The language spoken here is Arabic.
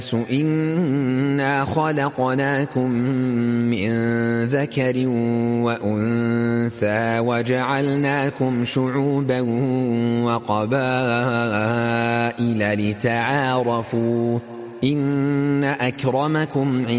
إنا خلقناكم من ذكر وأنثى وجعلناكم شعوبا وقبائل لتعارفوا إن أكرمكم